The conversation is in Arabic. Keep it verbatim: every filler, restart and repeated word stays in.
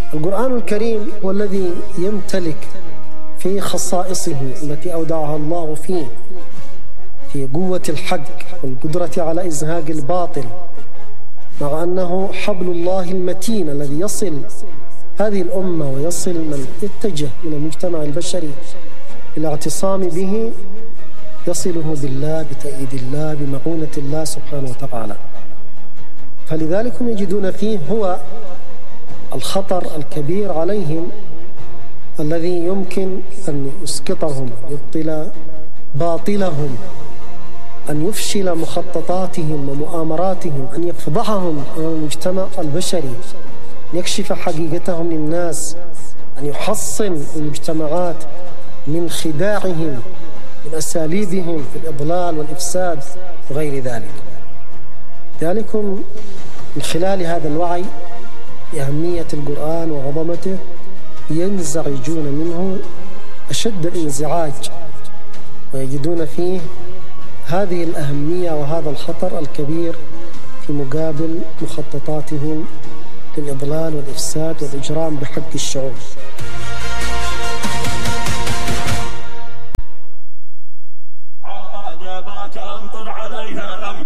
القرآن الكريم هو الذي يمتلك في خصائصه التي أودعها الله فيه في قوة الحق والقدرة على إزهاق الباطل، مع أنه حبل الله المتين الذي يصل هذه الأمة ويصل من اتجه من المجتمع البشري إلى اعتصام به، يصله بالله، بتأييد الله، بمعونة الله سبحانه وتعالى. فلذلك هم يجدون فيه هو الخطر الكبير عليهم الذي يمكن أن يسقطهم، يبطل باطلهم، أن يفشل مخططاتهم ومؤامراتهم، أن يفضحهم أمام المجتمع البشري، أن يكشف حقيقتهم للناس، أن يحصن المجتمعات من خداعهم، من أساليبهم في الإضلال والإفساد وغير ذلك. ذلك من خلال هذا الوعي بأهمية القرآن وعظمته ينزعجون منه أشد الانزعاج، ويجدون فيه هذه الأهمية وهذا الخطر الكبير في مقابل مخططاتهم للإضلال والإفساد والإجرام بحق الشعوب.